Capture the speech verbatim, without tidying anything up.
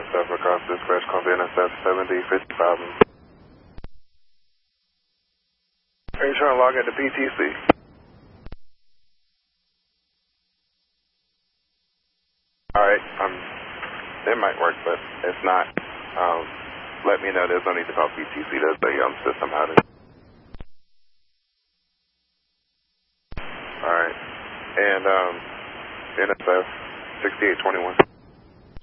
S F across dispatch, Columbia N S F seventy fifty-five. Are you trying to log into P T C? Alright, um, it might work, but if not, um, let me know. There's no need to call P T C. There's a um, system outage. Alright, and um, N S F sixty-eight twenty-one.